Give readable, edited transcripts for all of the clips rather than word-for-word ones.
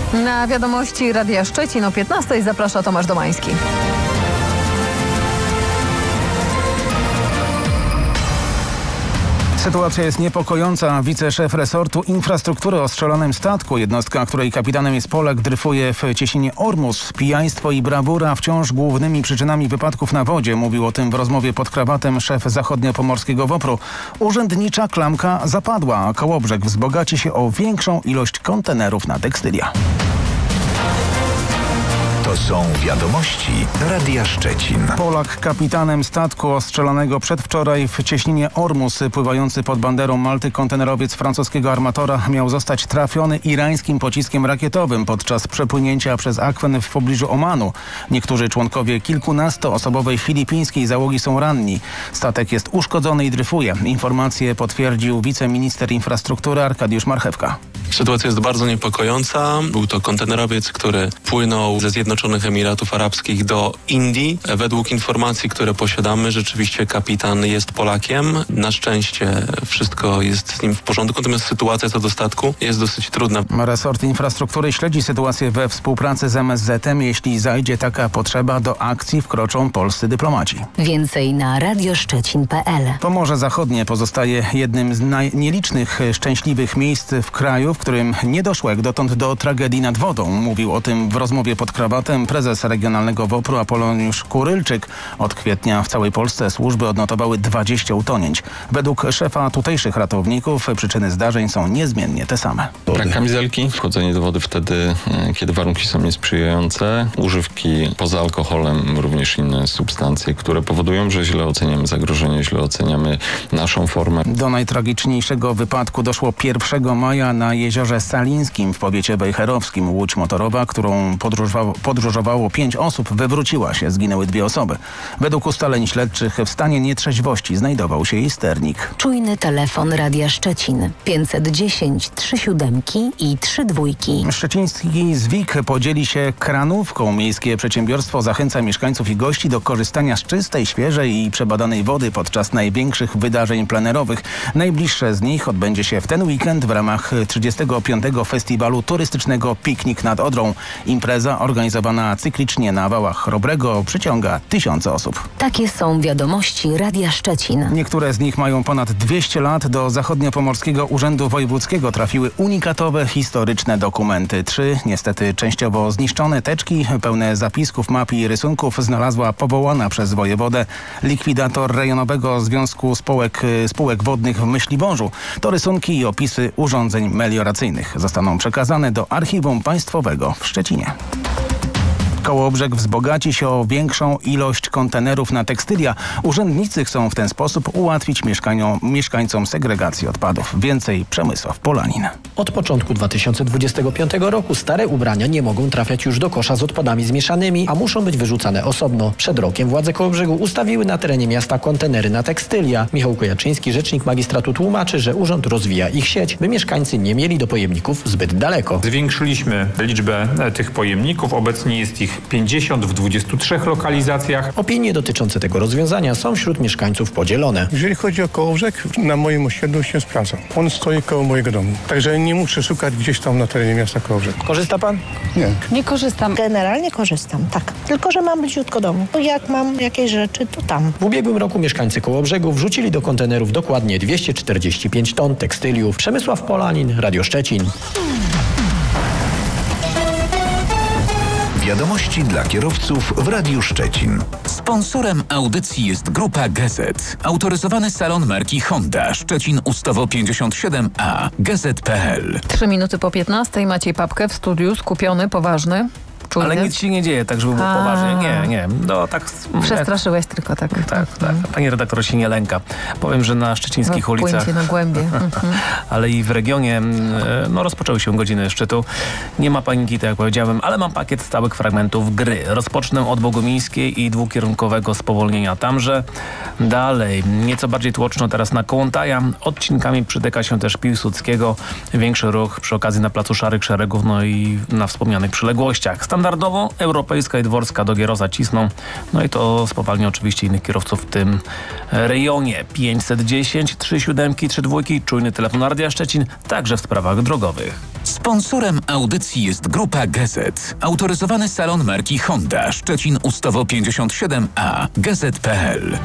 Na wiadomości Radia Szczecin o 15:00 zaprasza Tomasz Domański. Sytuacja jest niepokojąca. Wiceszef resortu infrastruktury o strzelonym statku, jednostka, której kapitanem jest Polak, dryfuje w cieśninie Ormus. Pijaństwo i brawura wciąż głównymi przyczynami wypadków na wodzie. Mówił o tym w rozmowie pod krawatem szef zachodniopomorskiego WOPR-u. Urzędnicza klamka zapadła, a Kołobrzeg wzbogaci się o większą ilość kontenerów na tekstylia. To są wiadomości Radia Szczecin. Polak kapitanem statku ostrzelonego przedwczoraj w cieśninie Ormus, pływający pod banderą Malty kontenerowiec francuskiego armatora, miał zostać trafiony irańskim pociskiem rakietowym podczas przepłynięcia przez akwen w pobliżu Omanu. Niektórzy członkowie kilkunastoosobowej filipińskiej załogi są ranni. Statek jest uszkodzony i dryfuje. Informacje potwierdził wiceminister infrastruktury Arkadiusz Marchewka. Sytuacja jest bardzo niepokojąca. Był to kontenerowiec, który płynął ze Zjednoczonych Emiratów Arabskich do Indii. Według informacji, które posiadamy, rzeczywiście kapitan jest Polakiem. Na szczęście wszystko jest z nim w porządku, natomiast sytuacja co do statku jest dosyć trudna. Resort infrastruktury śledzi sytuację we współpracy z MSZ-em. Jeśli zajdzie taka potrzeba, do akcji wkroczą polscy dyplomaci. Więcej na radioszczecin.pl. Pomorze Zachodnie pozostaje jednym z nielicznych szczęśliwych miejsc w kraju, w którym nie doszło jak dotąd do tragedii nad wodą. Mówił o tym w rozmowie pod krawatem prezes regionalnego WOPR-u Apoloniusz Kurylczyk. Od kwietnia w całej Polsce służby odnotowały 20 utonięć. Według szefa tutejszych ratowników przyczyny zdarzeń są niezmiennie te same. Brak kamizelki, wchodzenie do wody wtedy, kiedy warunki są niesprzyjające, używki poza alkoholem, również inne substancje, które powodują, że źle oceniamy zagrożenie, źle oceniamy naszą formę. Do najtragiczniejszego wypadku doszło 1 maja na jeziorze Salińskim w powiecie wejherowskim. Łódź motorowa, którą podróżowało 5 osób, wywróciła się. Zginęły 2 osoby. Według ustaleń śledczych w stanie nietrzeźwości znajdował się jej sternik. Czujny telefon Radia Szczecin 510 37 i 32. Szczeciński Zwik podzieli się kranówką. Miejskie przedsiębiorstwo zachęca mieszkańców i gości do korzystania z czystej, świeżej i przebadanej wody podczas największych wydarzeń plenerowych. Najbliższe z nich odbędzie się w ten weekend w ramach 35. Festiwalu Turystycznego Piknik nad Odrą. Impreza organizowana cyklicznie na wałach Chrobrego przyciąga 1000 osób. Takie są wiadomości Radia Szczecin. Niektóre z nich mają ponad 200 lat. Do Zachodniopomorskiego Urzędu Wojewódzkiego trafiły unikatowe historyczne dokumenty. 3 niestety częściowo zniszczone teczki pełne zapisków, map i rysunków znalazła powołana przez wojewodę likwidator Rejonowego Związku Spółek Wodnych w Myśliborzu. To rysunki i opisy urządzeń melioracyjnych zostaną przekazane do Archiwum Państwowego w Szczecinie. Kołobrzeg wzbogaci się o większą ilość kontenerów na tekstylia. Urzędnicy chcą w ten sposób ułatwić mieszkańcom segregację odpadów. Więcej Przemysław Polanin. Od początku 2025 roku stare ubrania nie mogą trafiać już do kosza z odpadami zmieszanymi, a muszą być wyrzucane osobno. Przed rokiem władze Kołobrzegu ustawiły na terenie miasta kontenery na tekstylia. Michał Kojaczyński, rzecznik magistratu, tłumaczy, że urząd rozwija ich sieć, by mieszkańcy nie mieli do pojemników zbyt daleko. Zwiększyliśmy liczbę tych pojemników. Obecnie jest ich 50 w 23 lokalizacjach. Opinie dotyczące tego rozwiązania są wśród mieszkańców podzielone. Jeżeli chodzi o Kołobrzeg, na moim osiedlu się sprawdza. On stoi koło mojego domu. Także nie muszę szukać gdzieś tam na terenie miasta Kołobrzeg. Korzysta pan? Nie. Nie korzystam. Generalnie korzystam, tak. Tylko że mam bliziutko domu. Jak mam jakieś rzeczy, to tam. W ubiegłym roku mieszkańcy Kołobrzegu wrzucili do kontenerów dokładnie 245 ton tekstyliów. Przemysław Polanin, Radio Szczecin. Wiadomości dla kierowców w Radiu Szczecin. Sponsorem audycji jest Grupa Gazet. Autoryzowany salon marki Honda. Szczecin Ustawo 57A. Gazet.pl. 3 minuty po 15:00. Maciej Papkę w studiu, skupiony, poważny. Czujny? Ale nic się nie dzieje, tak żeby było poważnie. Nie. No, tak, przestraszyłeś tylko tak. Tak. Pani redaktor się nie lęka. Powiem, że na szczecińskich ulicach, płyńcie na głębie. ale i w regionie rozpoczęły się godziny szczytu. Nie ma paniki, tak jak powiedziałem, ale mam pakiet stałych fragmentów gry. Rozpocznę od Bogumińskiej i dwukierunkowego spowolnienia tamże. Dalej, nieco bardziej tłoczno teraz na Kołątaja. Odcinkami przytyka się też Piłsudskiego. Większy ruch przy okazji na placu Szarych Szeregów, no i na wspomnianych przyległościach. Standardowo Europejska i Dworska do Gieroza cisną. No i to spowalnia oczywiście innych kierowców w tym rejonie. 510 37 32. Czujny telefon Radia Szczecin, także w sprawach drogowych. Sponsorem audycji jest Grupa Gazet. Autoryzowany salon marki Honda Szczecin Ustawo 57A. Gazet.pl.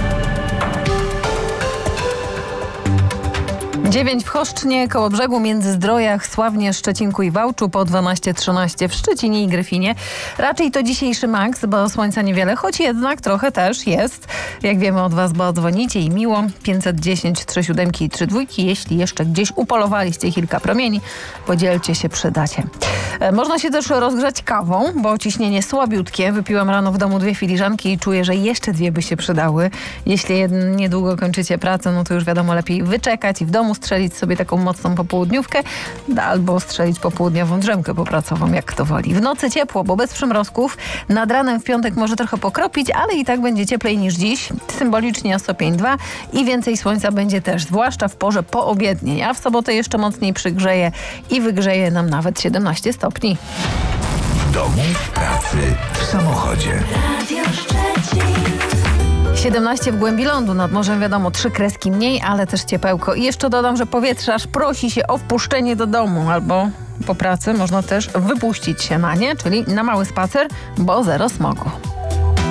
9 w Choszcznie, Kołobrzegu, Międzyzdrojach, Sławnie, Szczecinku i Wałczu, po 12-13 w Szczecinie i Gryfinie. Raczej to dzisiejszy maks, bo słońca niewiele, choć jednak trochę też jest. Jak wiemy od was, bo dzwonicie i miło. 510 37 i 32. Jeśli jeszcze gdzieś upolowaliście kilka promieni, podzielcie się, przydacie. Można się też rozgrzać kawą, bo ciśnienie słabiutkie. Wypiłam rano w domu 2 filiżanki i czuję, że jeszcze 2 by się przydały. Jeśli niedługo kończycie pracę, no to już wiadomo, lepiej wyczekać i w domu strzelić sobie taką mocną popołudniówkę albo strzelić popołudniową drzemkę popracową, jak kto woli. W nocy ciepło, bo bez przymrozków. Nad ranem w piątek może trochę pokropić, ale i tak będzie cieplej niż dziś. Symbolicznie o stopień 2 i więcej słońca będzie też, zwłaszcza w porze poobiedniej, a w sobotę jeszcze mocniej przygrzeje i wygrzeje nam nawet 17 stopni. W domu, w pracy, w samochodzie. 17 w głębi lądu, nad morzem wiadomo 3 kreski mniej, ale też ciepełko. I jeszcze dodam, że powietrze aż prosi się o wpuszczenie do domu albo po pracy można też wypuścić się na nie, czyli na mały spacer, bo zero smogu.